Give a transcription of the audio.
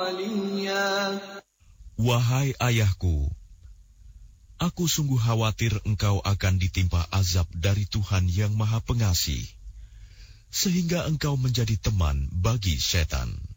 Wahai ayahku, aku sungguh khawatir engkau akan ditimpa azab dari Tuhan yang Maha Pengasih, sehingga engkau menjadi teman bagi setan.